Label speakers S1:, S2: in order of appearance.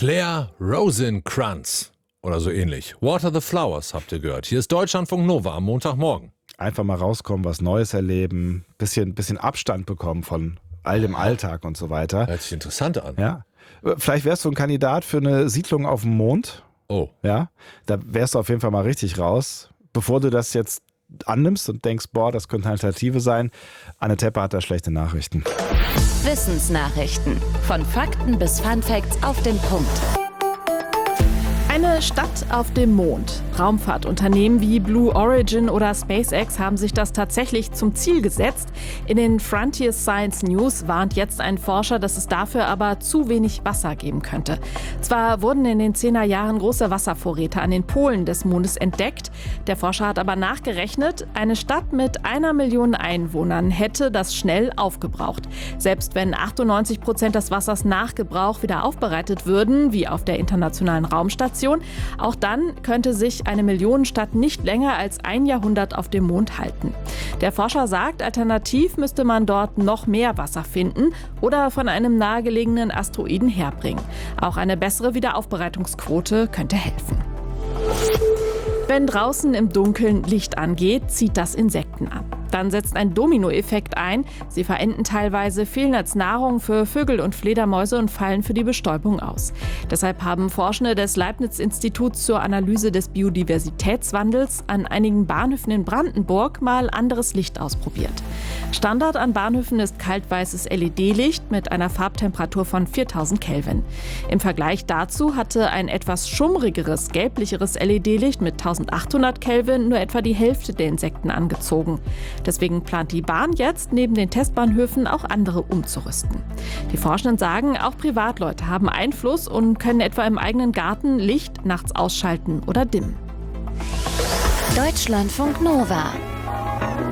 S1: Claire Rosenkranz oder so ähnlich. Water the Flowers habt ihr gehört. Hier ist Deutschlandfunk Nova am Montagmorgen.
S2: Einfach mal rauskommen, was Neues erleben, bisschen Abstand bekommen von all dem Alltag und so weiter.
S1: Hört sich interessant an.
S2: Ja. Vielleicht wärst du ein Kandidat für eine Siedlung auf dem Mond.
S1: Oh.
S2: Ja, da wärst du auf jeden Fall mal richtig raus. Bevor du das jetzt annimmst und denkst, boah, das könnte eine Alternative sein, Anne Tepper hat da schlechte Nachrichten.
S3: Wissensnachrichten. Von Fakten bis Funfacts auf den Punkt.
S4: Eine Stadt auf dem Mond. Raumfahrtunternehmen wie Blue Origin oder SpaceX haben sich das tatsächlich zum Ziel gesetzt. In den Frontier Science News warnt jetzt ein Forscher, dass es dafür aber zu wenig Wasser geben könnte. Zwar wurden in den 10er Jahren große Wasservorräte an den Polen des Mondes entdeckt. Der Forscher hat aber nachgerechnet, eine Stadt mit 1 Million Einwohnern hätte das schnell aufgebraucht. Selbst wenn 98% des Wassers nach Gebrauch wieder aufbereitet würden, wie auf der Internationalen Raumstation, auch dann könnte sich eine Millionenstadt nicht länger als 1 Jahrhundert auf dem Mond halten. Der Forscher sagt, alternativ müsste man dort noch mehr Wasser finden oder von einem nahegelegenen Asteroiden herbringen. Auch eine bessere Wiederaufbereitungsquote könnte helfen. Wenn draußen im Dunkeln Licht angeht, zieht das Insekten an. Dann setzt ein Dominoeffekt ein. Sie verenden teilweise, fehlen als Nahrung für Vögel und Fledermäuse und fallen für die Bestäubung aus. Deshalb haben Forschende des Leibniz-Instituts zur Analyse des Biodiversitätswandels an einigen Bahnhöfen in Brandenburg mal anderes Licht ausprobiert. Standard an Bahnhöfen ist kaltweißes LED-Licht mit einer Farbtemperatur von 4000 Kelvin. Im Vergleich dazu hatte ein etwas schummrigeres, gelblicheres LED-Licht mit 1800 Kelvin nur etwa die Hälfte der Insekten angezogen. Deswegen plant die Bahn jetzt, neben den Testbahnhöfen auch andere umzurüsten. Die Forschenden sagen, auch Privatleute haben Einfluss und können etwa im eigenen Garten Licht nachts ausschalten oder dimmen.
S3: Deutschlandfunk Nova.